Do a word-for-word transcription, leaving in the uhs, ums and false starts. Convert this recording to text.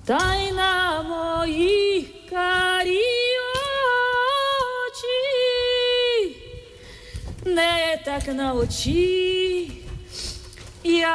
та й на мої карі очі, не так на очі. Я